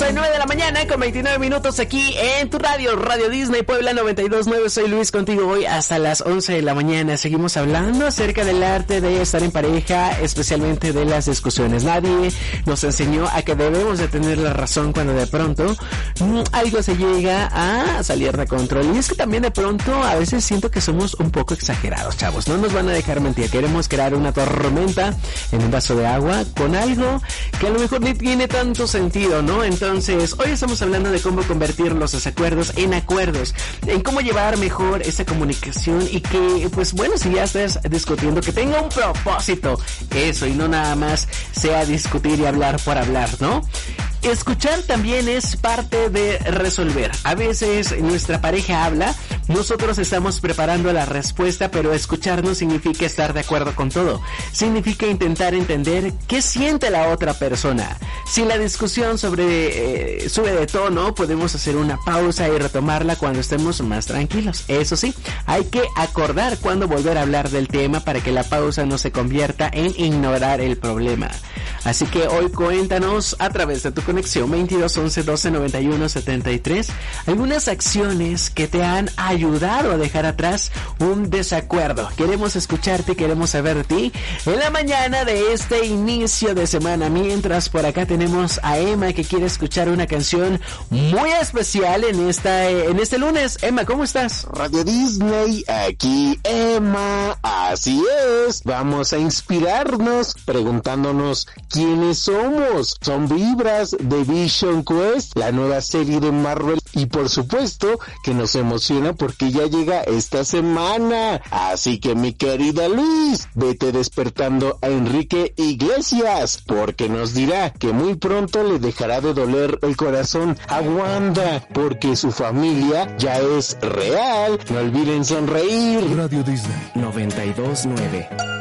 9 de la mañana con 29 minutos aquí en tu radio, Radio Disney Puebla 92.9. Soy Luis contigo hoy hasta las 11 de la mañana. Seguimos hablando acerca del arte de estar en pareja, especialmente de las discusiones. Nadie nos enseñó a que debemos de tener la razón cuando de pronto algo se llega a salir de control. Y es que también de pronto a veces siento que somos un poco exagerados, chavos. No nos van a dejar mentir. Queremos crear una tormenta en un vaso de agua con algo que a lo mejor ni tiene tanto sentido, ¿no? Entonces, hoy estamos hablando de cómo convertir los desacuerdos en acuerdos, en cómo llevar mejor esa comunicación y que, pues bueno, si ya estás discutiendo, que tenga un propósito eso y no nada más sea discutir y hablar por hablar, ¿no? Escuchar también es parte de resolver. A veces nuestra pareja habla, nosotros estamos preparando la respuesta, pero escuchar no significa estar de acuerdo con todo. Significa intentar entender qué siente la otra persona. Si la discusión sube de tono, podemos hacer una pausa y retomarla cuando estemos más tranquilos. Eso sí, hay que acordar cuándo volver a hablar del tema para que la pausa no se convierta en ignorar el problema. Así que hoy cuéntanos a través de tu conexión 22 11 12 91 73 algunas acciones que te han ayudado a dejar atrás un desacuerdo. Queremos escucharte, queremos saber de ti en la mañana de este inicio de semana. Mientras por acá tenemos a Emma que quiere escuchar una canción muy especial en este lunes. Emma, ¿cómo estás? Radio Disney, aquí Emma. Así es, vamos a inspirarnos preguntándonos quiénes somos. Son vibras de Vision Quest, la nueva serie de Marvel, y por supuesto que nos emociona porque ya llega esta semana. Así que mi querida Luis, vete despertando a Enrique Iglesias, porque nos dirá que muy pronto le dejará de doler el corazón a Wanda, porque su familia ya es real. No olviden sonreír. Radio Disney 92.9.